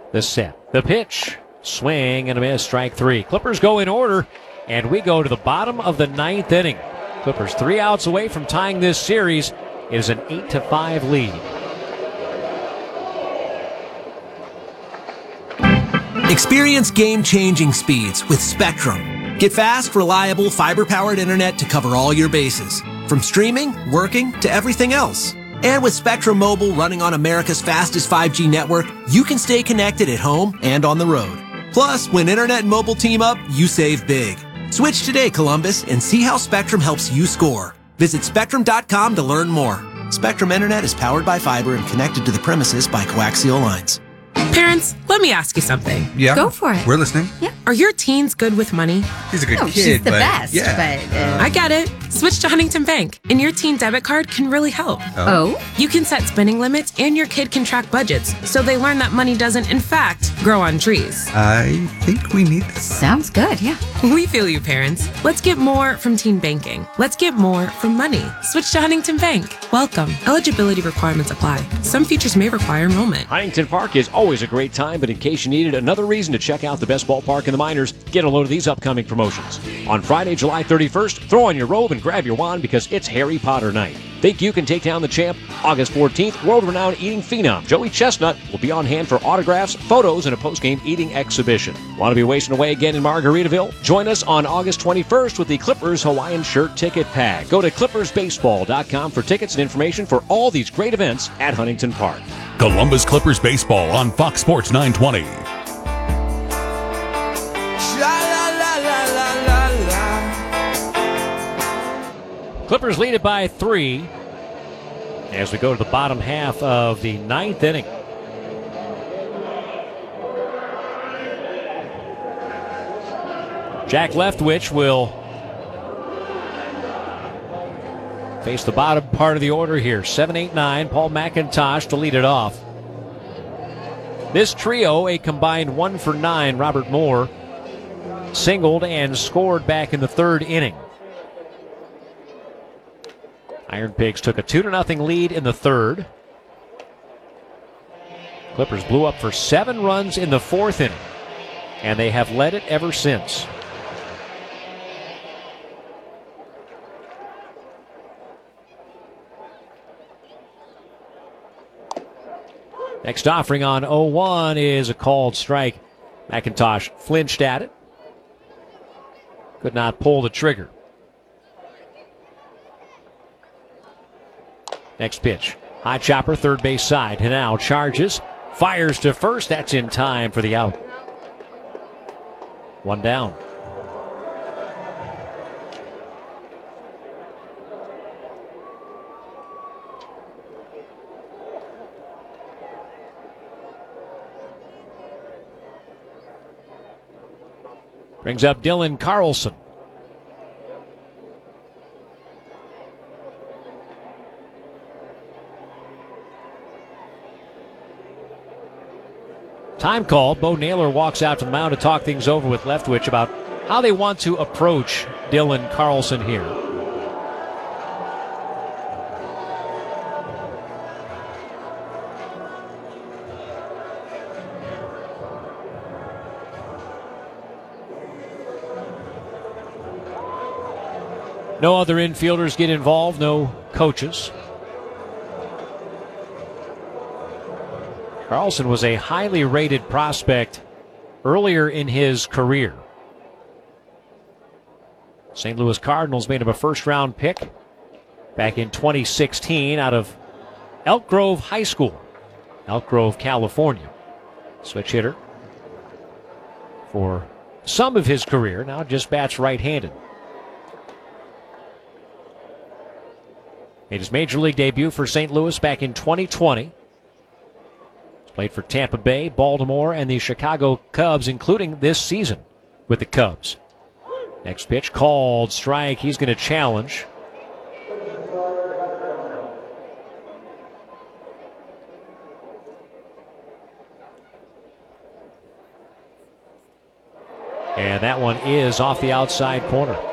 The set. The pitch. Swing and a miss. Strike three. Clippers go in order, and we go to the bottom of the ninth inning. Clippers 3 outs away from tying this series. It is an 8-5 lead. Experience game-changing speeds with Spectrum. Get fast, reliable, fiber-powered internet to cover all your bases. From streaming, working, to everything else. And with Spectrum Mobile running on America's fastest 5G network, you can stay connected at home and on the road. Plus, when internet and mobile team up, you save big. Switch today, Columbus, and see how Spectrum helps you score. Visit Spectrum.com to learn more. Spectrum Internet is powered by fiber and connected to the premises by coaxial lines. Parents, let me ask you something. Yeah. Go for it. We're listening. Yeah. Are your teens good with money? He's a good kid, she's the but best. yeah. But, I get it. Switch to Huntington Bank, and your teen debit card can really help. oh? You can set spending limits, and your kid can track budgets, so they learn that money doesn't, in fact, grow on trees. I think we need this. Sounds good, yeah. We feel you, parents. Let's get more from teen banking. Let's get more from money. Switch to Huntington Bank. Welcome. Eligibility requirements apply. Some features may require enrollment. Huntington Park is always a great time, but in case you needed another reason to check out the best ballpark in the minors, get a load of these upcoming promotions. On Friday, July 31st, throw on your robe and grab your wand because it's Harry Potter night. Think you can take down the champ? August 14th, world-renowned eating phenom Joey Chestnut will be on hand for autographs, photos, and a post-game eating exhibition. Want to be wasting away again in Margaritaville? Join us on August 21st with the Clippers Hawaiian Shirt Ticket Pack. Go to ClippersBaseball.com for tickets and information for all these great events at Huntington Park. Columbus Clippers Baseball on Fox Sports 920. Clippers lead it by 3 as we go to the bottom half of the ninth inning. Jack Leftwich will face the bottom part of the order here. 7-8-9, Paul McIntosh to lead it off. This trio, a combined 1 for 9. Robert Moore singled and scored back in the third inning. Iron Pigs took a 2-0 lead in the third. Clippers blew up for 7 runs in the fourth inning, and they have led it ever since. Next offering on 0-1 is a called strike. McIntosh flinched at it. Could not pull the trigger. Next pitch. High chopper, third base side. Hanau charges. Fires to first. That's in time for the out. 1 down. Brings up Dylan Carlson. Time called. Bo Naylor walks out to the mound to talk things over with Leftwich about how they want to approach Dylan Carlson here. No other infielders get involved, no coaches. Carlson was a highly rated prospect earlier in his career. St. Louis Cardinals made him a first-round pick back in 2016 out of Elk Grove High School, Elk Grove, California. Switch hitter for some of his career, now just bats right-handed. Made his major league debut for St. Louis back in 2020. Played for Tampa Bay, Baltimore, and the Chicago Cubs, including this season with the Cubs. Next pitch, called strike. He's going to challenge. And that one is off the outside corner.